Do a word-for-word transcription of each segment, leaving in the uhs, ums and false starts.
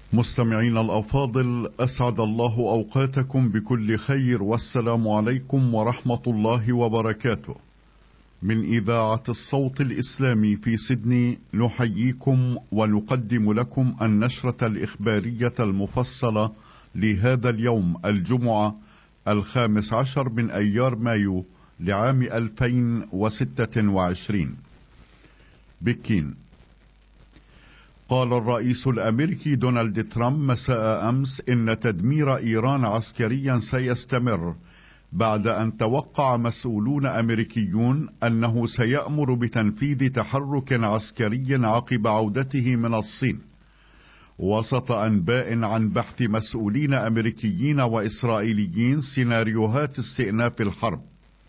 مستمعين الأفاضل، أسعد الله أوقاتكم بكل خير، والسلام عليكم ورحمة الله وبركاته. من إذاعة الصوت الإسلامي في سيدني نحييكم ونقدم لكم النشرة الإخبارية المفصلة لهذا اليوم الجمعة الخامس عشر من أيار مايو لعام ألفين وستة وعشرين. بكين. قال الرئيس الأمريكي دونالد ترامب مساء أمس إن تدمير إيران عسكريا سيستمر بعد أن توقع مسؤولون أمريكيون أنه سيأمر بتنفيذ تحرك عسكري عقب عودته من الصين، وسط أنباء عن بحث مسؤولين أمريكيين وإسرائيليين سيناريوهات استئناف الحرب.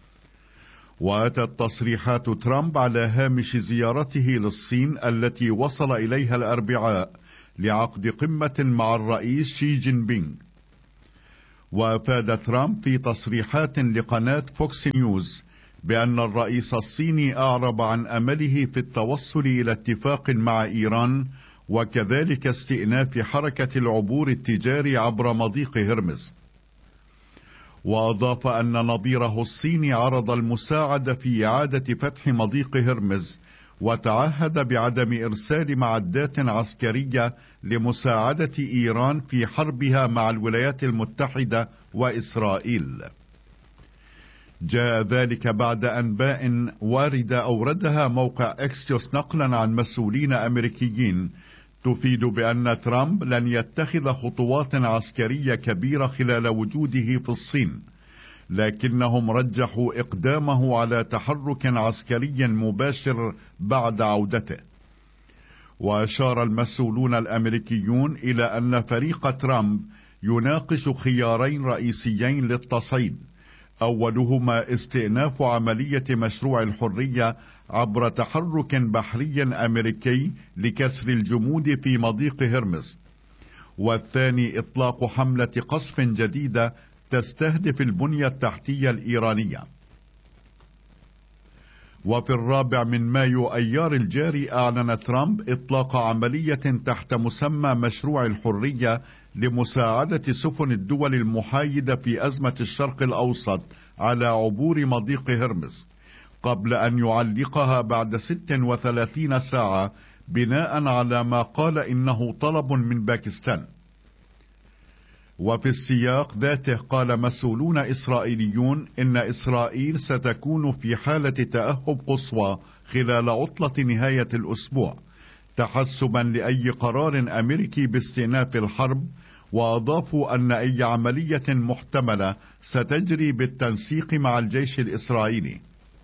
وأتت تصريحات ترامب على هامش زيارته للصين التي وصل إليها الأربعاء لعقد قمة مع الرئيس شي جين بينغ. وأفاد ترامب في تصريحات لقناة فوكس نيوز بأن الرئيس الصيني أعرب عن أمله في التوصل إلى اتفاق مع إيران، وكذلك استئناف حركة العبور التجاري عبر مضيق هرمز. وأضاف أن نظيره الصيني عرض المساعدة في إعادة فتح مضيق هرمز، وتعهد بعدم إرسال معدات عسكرية لمساعدة إيران في حربها مع الولايات المتحدة وإسرائيل. جاء ذلك بعد أنباء واردة أوردها موقع إكسيوس نقلا عن مسؤولين أمريكيين تفيد بأن ترامب لن يتخذ خطوات عسكرية كبيرة خلال وجوده في الصين، لكنهم رجحوا إقدامه على تحرك عسكري مباشر بعد عودته. وأشار المسؤولون الأمريكيون إلى أن فريق ترامب يناقش خيارين رئيسيين للتصعيد، أولهما استئناف عملية مشروع الحرية عبر تحرك بحري أمريكي لكسر الجمود في مضيق هرمز، والثاني إطلاق حملة قصف جديدة تستهدف البنية التحتية الإيرانية. وفي الرابع من مايو أيار الجاري أعلن ترامب إطلاق عملية تحت مسمى مشروع الحرية لمساعدة سفن الدول المحايدة في أزمة الشرق الأوسط على عبور مضيق هرمز، قبل أن يعلقها بعد ست وثلاثين ساعة بناء على ما قال إنه طلب من باكستان. وفي السياق ذاته قال مسؤولون إسرائيليون إن إسرائيل ستكون في حالة تأهب قصوى خلال عطلة نهاية الأسبوع، تحسبا لأي قرار أمريكي باستئناف الحرب. وأضافوا أن أي عملية محتملة ستجري بالتنسيق مع الجيش الإسرائيلي.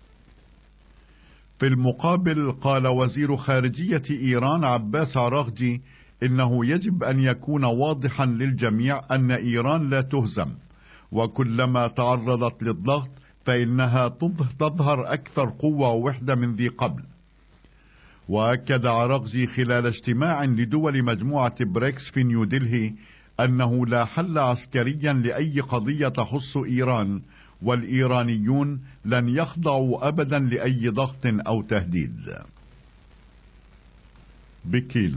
في المقابل قال وزير خارجية إيران عباس عراغجي إنه يجب أن يكون واضحا للجميع أن إيران لا تهزم، وكلما تعرضت للضغط فإنها تظهر أكثر قوة ووحدة من ذي قبل. وأكد عراغجي خلال اجتماع لدول مجموعة بريكس في نيودلهي أنه لا حل عسكريا لأي قضية تخص إيران، والإيرانيون لن يخضعوا أبدا لأي ضغط أو تهديد. بكين.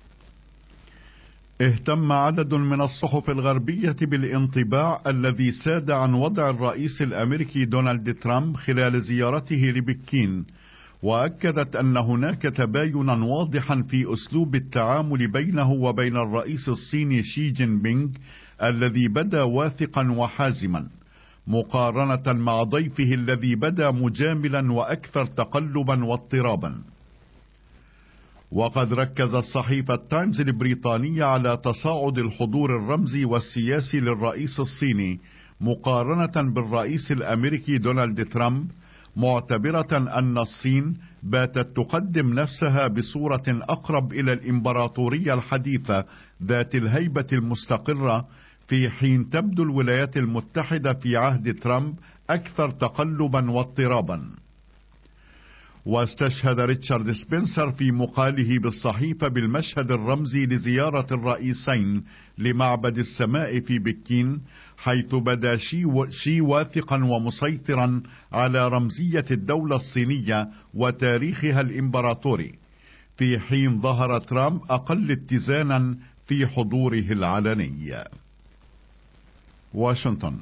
اهتم عدد من الصحف الغربية بالانطباع الذي ساد عن وضع الرئيس الأمريكي دونالد ترامب خلال زيارته لبكين، وأكدت أن هناك تباينا واضحا في أسلوب التعامل بينه وبين الرئيس الصيني شي جين بينغ الذي بدا واثقا وحازما، مقارنة مع ضيفه الذي بدا مجاملا وأكثر تقلبا واضطرابا. وقد ركزت صحيفة تايمز البريطانية على تصاعد الحضور الرمزي والسياسي للرئيس الصيني مقارنة بالرئيس الأمريكي دونالد ترامب، معتبرة أن الصين باتت تقدم نفسها بصورة أقرب إلى الإمبراطورية الحديثة ذات الهيبة المستقرة، في حين تبدو الولايات المتحدة في عهد ترامب أكثر تقلبا واضطرابا. واستشهد ريتشارد سبنسر في مقاله بالصحيفة بالمشهد الرمزي لزيارة الرئيسين لمعبد السماء في بكين، حيث بدا شي واثقا ومسيطرا على رمزية الدولة الصينية وتاريخها الإمبراطوري، في حين ظهر ترامب أقل اتزانا في حضوره العلني. واشنطن.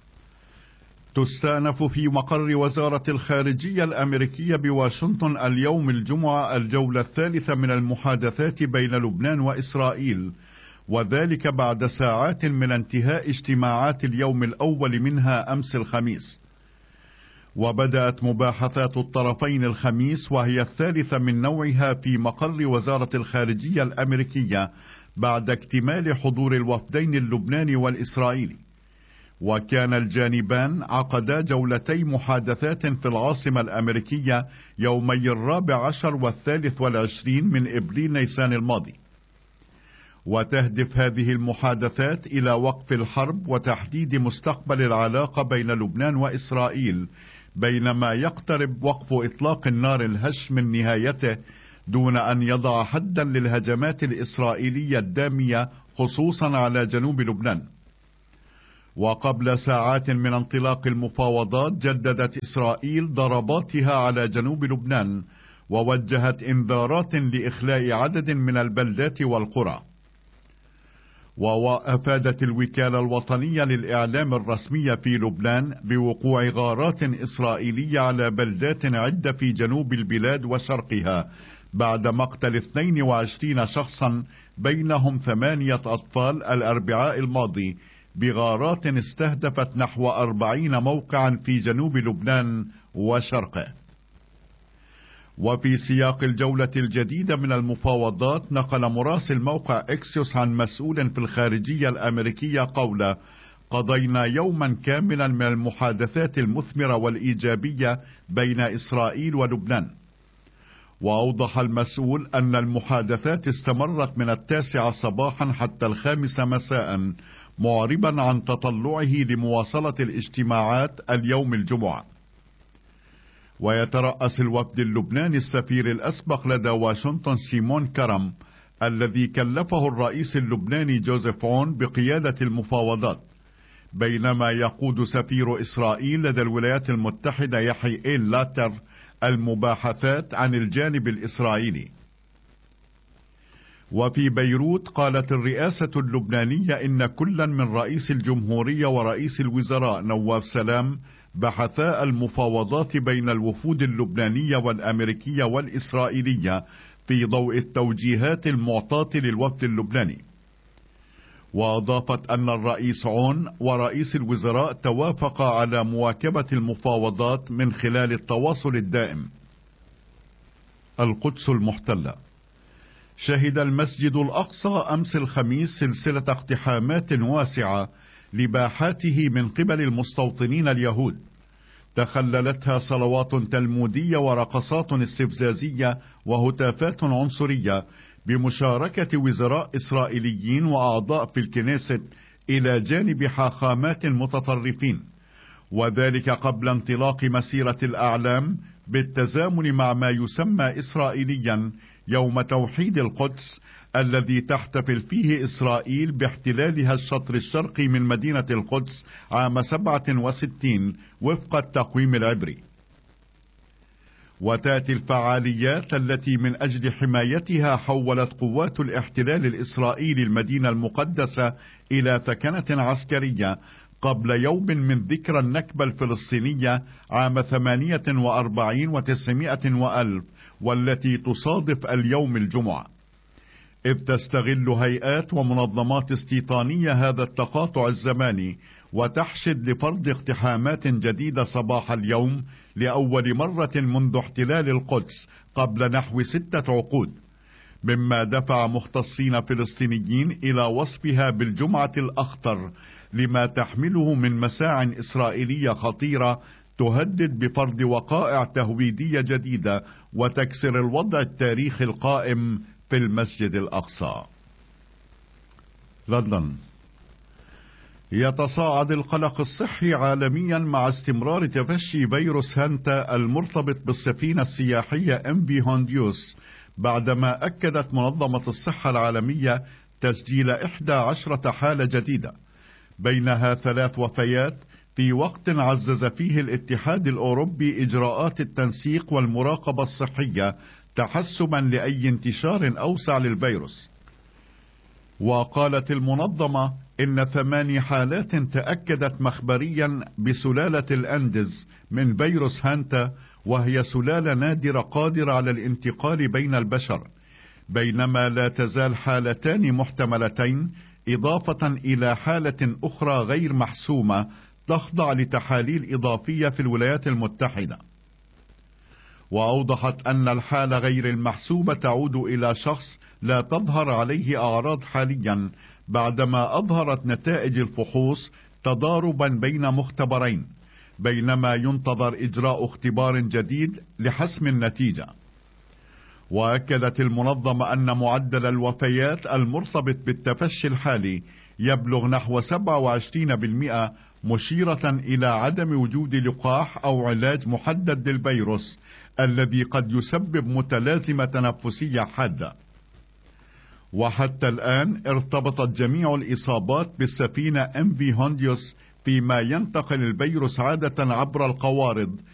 تستأنف في مقر وزارة الخارجية الأمريكية بواشنطن اليوم الجمعة الجولة الثالثة من المحادثات بين لبنان وإسرائيل، وذلك بعد ساعات من انتهاء اجتماعات اليوم الأول منها أمس الخميس. وبدأت مباحثات الطرفين الخميس، وهي الثالثة من نوعها في مقر وزارة الخارجية الأمريكية بعد اكتمال حضور الوفدين اللبناني والإسرائيلي. وكان الجانبان عقدا جولتي محادثات في العاصمة الأمريكية يومي الرابع عشر والثالث والعشرين من إبريل نيسان الماضي. وتهدف هذه المحادثات إلى وقف الحرب وتحديد مستقبل العلاقة بين لبنان وإسرائيل، بينما يقترب وقف إطلاق النار الهش من نهايته دون أن يضع حدا للهجمات الإسرائيلية الدامية خصوصا على جنوب لبنان. وقبل ساعات من انطلاق المفاوضات جددت إسرائيل ضرباتها على جنوب لبنان، ووجهت إنذارات لإخلاء عدد من البلدات والقرى. وأفادت الوكالة الوطنية للإعلام الرسمية في لبنان بوقوع غارات إسرائيلية على بلدات عدة في جنوب البلاد وشرقها بعد مقتل اثنين وعشرين شخصا بينهم ثمانية أطفال الأربعاء الماضي بغارات استهدفت نحو أربعين موقعا في جنوب لبنان وشرقه. وفي سياق الجولة الجديدة من المفاوضات نقل مراسل موقع إكسيوس عن مسؤول في الخارجية الأمريكية قوله: قضينا يوما كاملا من المحادثات المثمرة والإيجابية بين إسرائيل ولبنان. وأوضح المسؤول أن المحادثات استمرت من التاسعة صباحا حتى الخامسة مساء، معربا عن تطلعه لمواصلة الاجتماعات اليوم الجمعة. ويترأس الوفد اللبناني السفير الأسبق لدى واشنطن سيمون كرم، الذي كلفه الرئيس اللبناني جوزيف عون بقيادة المفاوضات، بينما يقود سفير إسرائيل لدى الولايات المتحدة يحيى إيل لاتر المباحثات عن الجانب الإسرائيلي. وفي بيروت قالت الرئاسة اللبنانية إن كلا من رئيس الجمهورية ورئيس الوزراء نواف سلام بحثا المفاوضات بين الوفود اللبنانية والأمريكية والإسرائيلية في ضوء التوجيهات المعطاة للوفد اللبناني. وأضافت أن الرئيس عون ورئيس الوزراء توافقا على مواكبة المفاوضات من خلال التواصل الدائم. القدس المحتلة. شهد المسجد الأقصى أمس الخميس سلسلة اقتحامات واسعة لباحاته من قبل المستوطنين اليهود، تخللتها صلوات تلمودية ورقصات استفزازية وهتافات عنصرية بمشاركة وزراء إسرائيليين وأعضاء في الكنيست إلى جانب حاخامات متطرفين، وذلك قبل انطلاق مسيرة الأعلام بالتزامن مع ما يسمى إسرائيليا يوم توحيد القدس، الذي تحتفل فيه إسرائيل باحتلالها الشطر الشرقي من مدينة القدس عام سبعة وستين وفق التقويم العبري. وتأتي الفعاليات التي من أجل حمايتها حولت قوات الاحتلال الإسرائيلي المدينة المقدسة إلى ثكنة عسكرية قبل يوم من ذكرى النكبة الفلسطينية عام ثمانية وأربعين وتسعمائة وألف، والتي تصادف اليوم الجمعة، إذ تستغل هيئات ومنظمات استيطانية هذا التقاطع الزماني وتحشد لفرض اقتحامات جديدة صباح اليوم لأول مرة منذ احتلال القدس قبل نحو ستة عقود، مما دفع مختصين فلسطينيين إلى وصفها بالجمعة الأخطر لما تحمله من مساع إسرائيلية خطيرة تهدد بفرض وقائع تهويدية جديدة وتكسر الوضع التاريخي القائم في المسجد الأقصى. لندن. يتصاعد القلق الصحي عالميا مع استمرار تفشي فيروس هانتا المرتبط بالسفينة السياحية ام في هونديوس، بعدما أكدت منظمة الصحة العالمية تسجيل إحدى عشرة حالة جديدة، بينها ثلاث وفيات، في وقت عزز فيه الاتحاد الأوروبي إجراءات التنسيق والمراقبة الصحية تحسبا لأي انتشار أوسع للفيروس. وقالت المنظمة إن ثماني حالات تأكدت مخبريا بسلالة الأندز من فيروس هانتا، وهي سلالة نادرة قادرة على الانتقال بين البشر، بينما لا تزال حالتان محتملتين إضافة إلى حالة أخرى غير محسومة تخضع لتحاليل إضافية في الولايات المتحدة. وأوضحت أن الحالة غير المحسومة تعود إلى شخص لا تظهر عليه أعراض حاليا، بعدما أظهرت نتائج الفحوص تضاربا بين مختبرين، بينما ينتظر إجراء اختبار جديد لحسم النتيجة. وأكدت المنظمة أن معدل الوفيات المرتبط بالتفشي الحالي يبلغ نحو سبعة وعشرين بالمئة، مشيرة إلى عدم وجود لقاح أو علاج محدد للفيروس الذي قد يسبب متلازمة تنفسية حادة. وحتى الآن ارتبطت جميع الإصابات بالسفينة إم في هونديوس، فيما ينتقل الفيروس عادة عبر القوارض